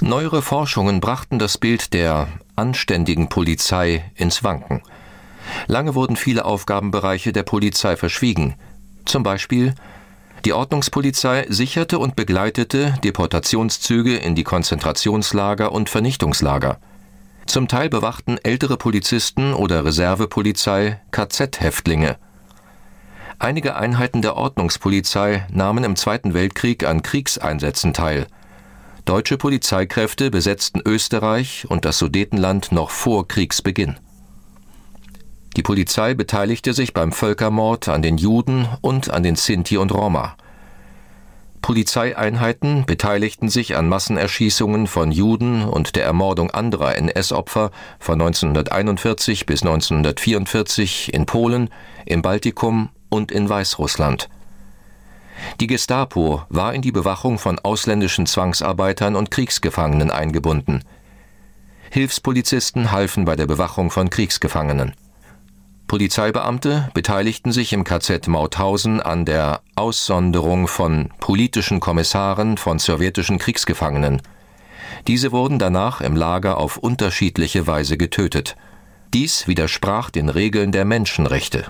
Neuere Forschungen brachten das Bild der anständigen Polizei ins Wanken. Lange wurden viele Aufgabenbereiche der Polizei verschwiegen. Zum Beispiel: Die Ordnungspolizei sicherte und begleitete Deportationszüge in die Konzentrationslager und Vernichtungslager. Zum Teil bewachten ältere Polizisten oder Reservepolizei KZ-Häftlinge. Einige Einheiten der Ordnungspolizei nahmen im Zweiten Weltkrieg an Kriegseinsätzen teil. Deutsche Polizeikräfte besetzten Österreich und das Sudetenland noch vor Kriegsbeginn. Die Polizei beteiligte sich beim Völkermord an den Juden und an den Sinti und Roma. Polizeieinheiten beteiligten sich an Massenerschießungen von Juden und der Ermordung anderer NS-Opfer von 1941 bis 1944 in Polen, im Baltikum und in Weißrussland. Die Gestapo war in die Bewachung von ausländischen Zwangsarbeitern und Kriegsgefangenen eingebunden. Hilfspolizisten halfen bei der Bewachung von Kriegsgefangenen. Polizeibeamte beteiligten sich im KZ Mauthausen an der Aussonderung von politischen Kommissaren von sowjetischen Kriegsgefangenen. Diese wurden danach im Lager auf unterschiedliche Weise getötet. Dies widersprach den Regeln der Menschenrechte.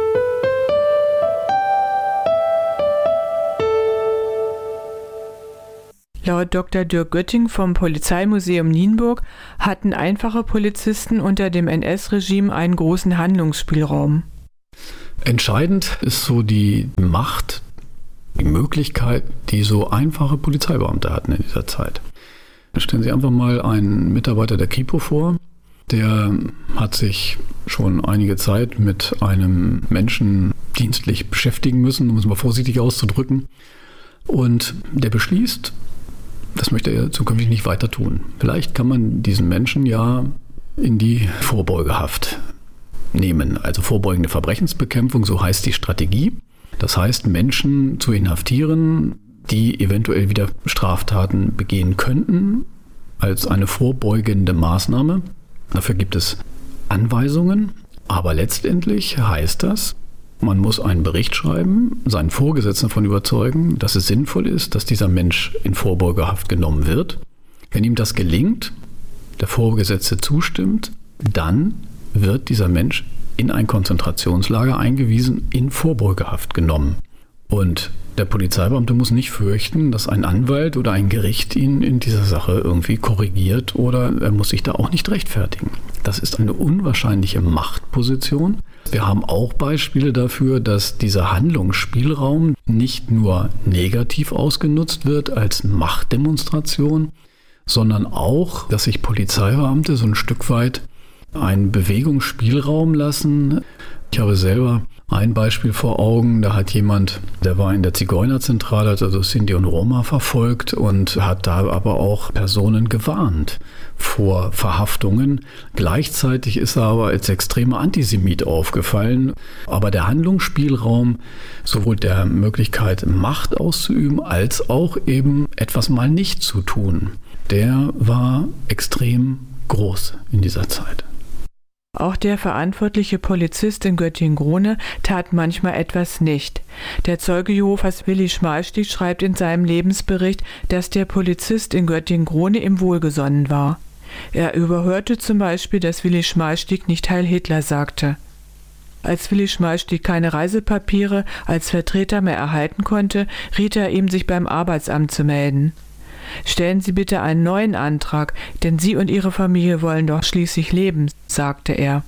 Laut Dr. Dirk Götting vom Polizeimuseum Nienburg hatten einfache Polizisten unter dem NS-Regime einen großen Handlungsspielraum. Entscheidend ist so die Macht, die Möglichkeit, die so einfache Polizeibeamte hatten in dieser Zeit. Stellen Sie einfach mal einen Mitarbeiter der Kripo vor, der hat sich schon einige Zeit mit einem Menschen dienstlich beschäftigen müssen, um es mal vorsichtig auszudrücken. Und der beschließt, das möchte er zukünftig nicht weiter tun. Vielleicht kann man diesen Menschen ja in die Vorbeugehaft nehmen, also vorbeugende Verbrechensbekämpfung, so heißt die Strategie. Das heißt, Menschen zu inhaftieren, die eventuell wieder Straftaten begehen könnten, als eine vorbeugende Maßnahme. Dafür gibt es Anweisungen, aber letztendlich heißt das, man muss einen Bericht schreiben, seinen Vorgesetzten davon überzeugen, dass es sinnvoll ist, dass dieser Mensch in Vorbeugehaft genommen wird. Wenn ihm das gelingt, der Vorgesetzte zustimmt, dann wird dieser Mensch in ein Konzentrationslager eingewiesen, in Vorbeugehaft genommen. Und der Polizeibeamte muss nicht fürchten, dass ein Anwalt oder ein Gericht ihn in dieser Sache irgendwie korrigiert, oder er muss sich da auch nicht rechtfertigen. Das ist eine unwahrscheinliche Machtposition. Wir haben auch Beispiele dafür, dass dieser Handlungsspielraum nicht nur negativ ausgenutzt wird als Machtdemonstration, sondern auch, dass sich Polizeibeamte so ein Stück weit einen Bewegungsspielraum lassen. Ich habe selber ein Beispiel vor Augen, da hat jemand, der war in der Zigeunerzentrale, also Sinti und Roma verfolgt und hat da aber auch Personen gewarnt vor Verhaftungen. Gleichzeitig ist er aber als extremer Antisemit aufgefallen. Aber der Handlungsspielraum, sowohl der Möglichkeit, Macht auszuüben, als auch eben etwas mal nicht zu tun, der war extrem groß in dieser Zeit. Auch der verantwortliche Polizist in Göttingen-Grohne tat manchmal etwas nicht. Der Zeuge Jehovas Willi Schmalstieg schreibt in seinem Lebensbericht, dass der Polizist in Göttingen-Grohne ihm wohlgesonnen war. Er überhörte zum Beispiel, dass Willi Schmalstieg nicht Heil Hitler sagte. Als Willi Schmalstieg keine Reisepapiere als Vertreter mehr erhalten konnte, riet er ihm, sich beim Arbeitsamt zu melden. »Stellen Sie bitte einen neuen Antrag, denn Sie und Ihre Familie wollen doch schließlich leben«, sagte er.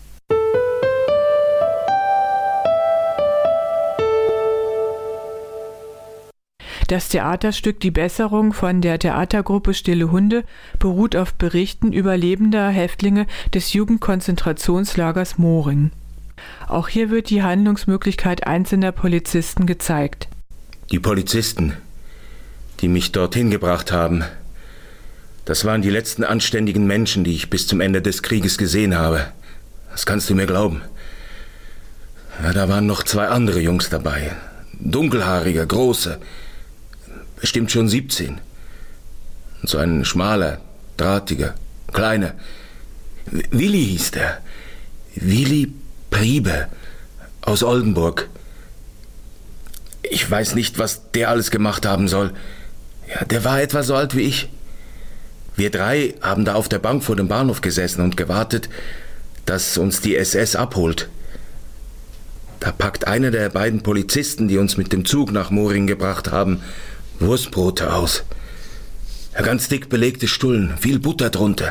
Das Theaterstück »Die Besserung« von der Theatergruppe Stille Hunde beruht auf Berichten überlebender Häftlinge des Jugendkonzentrationslagers Moring. Auch hier wird die Handlungsmöglichkeit einzelner Polizisten gezeigt. Die Polizisten, die mich dorthin gebracht haben, das waren die letzten anständigen Menschen, die ich bis zum Ende des Krieges gesehen habe. Das kannst du mir glauben. Ja, da waren noch 2 andere Jungs dabei. Dunkelhaarige, große, bestimmt schon 17. Und so ein schmaler, drahtiger, kleiner. Willi hieß der. Willi Priebe aus Oldenburg. Ich weiß nicht, was der alles gemacht haben soll. Ja, der war etwa so alt wie ich. Wir 3 haben da auf der Bank vor dem Bahnhof gesessen und gewartet, dass uns die SS abholt. Da packt einer der beiden Polizisten, die uns mit dem Zug nach Moring gebracht haben, Wurstbrote aus. Ganz dick belegte Stullen, viel Butter drunter.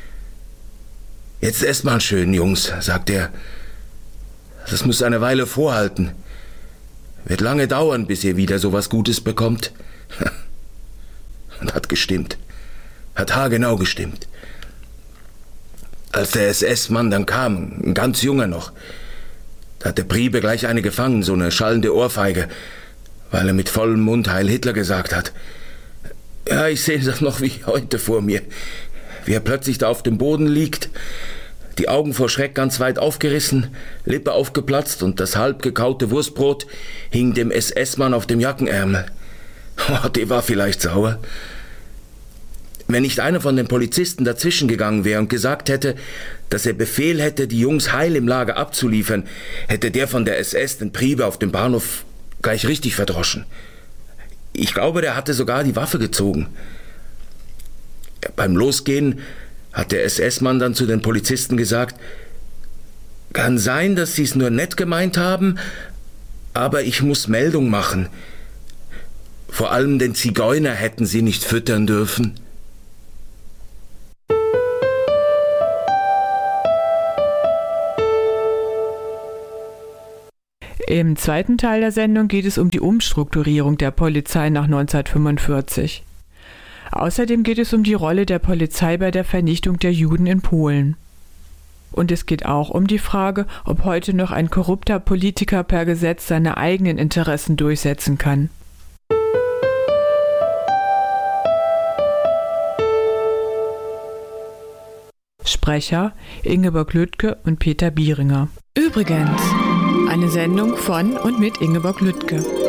Jetzt esst mal schön, Jungs, sagt er. Das muss eine Weile vorhalten. Wird lange dauern, bis ihr wieder sowas Gutes bekommt. Und hat gestimmt. Hat haargenau gestimmt. Als der SS-Mann dann kam, ein ganz junger noch, da hat der Priebe gleich eine gefangen, so eine schallende Ohrfeige, weil er mit vollem Mund Heil Hitler gesagt hat. Ja, ich sehe das noch wie heute vor mir, wie er plötzlich da auf dem Boden liegt, die Augen vor Schreck ganz weit aufgerissen, Lippe aufgeplatzt und das halb gekaute Wurstbrot hing dem SS-Mann auf dem Jackenärmel. Oh, der war vielleicht sauer. Wenn nicht einer von den Polizisten dazwischen gegangen wäre und gesagt hätte, dass er Befehl hätte, die Jungs heil im Lager abzuliefern, hätte der von der SS den Priebe auf dem Bahnhof gleich richtig verdroschen. Ich glaube, der hatte sogar die Waffe gezogen. Beim Losgehen hat der SS-Mann dann zu den Polizisten gesagt, kann sein, dass sie es nur nett gemeint haben, aber ich muss Meldung machen. Vor allem den Zigeuner hätten sie nicht füttern dürfen. Im zweiten Teil der Sendung geht es um die Umstrukturierung der Polizei nach 1945. Außerdem geht es um die Rolle der Polizei bei der Vernichtung der Juden in Polen. Und es geht auch um die Frage, ob heute noch ein korrupter Politiker per Gesetz seine eigenen Interessen durchsetzen kann. Sprecher Ingeborg Lüttke und Peter Bieringer. Übrigens, eine Sendung von und mit Ingeborg Lüttke.